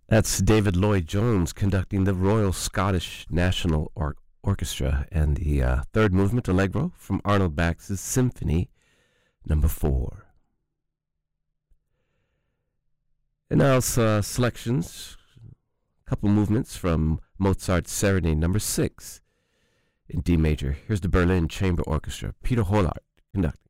That's David Lloyd Jones conducting the Royal Scottish National Orchestra and the third movement, Allegro, from Arnold Bax's Symphony Number 4. And now selections, a couple movements from Mozart's Serenade Number 6 in D major. Here's the Berlin Chamber Orchestra, Peter Hollart conducting.